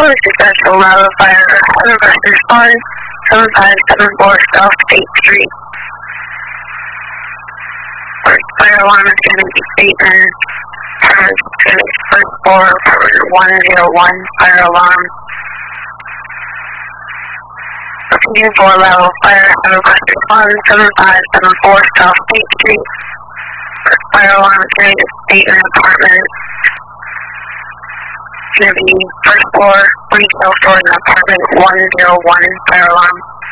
Fully successful level fire. Other first respond 7574 South 8th Street. First fire alarm is going to be statement. First floor, 101 fire alarm. Uniform level fire. Other first respond 7574 South 8th Street. First fire alarm is going to be statement apartment. It's going to be first floor, retail store in apartment 101 fire alarm.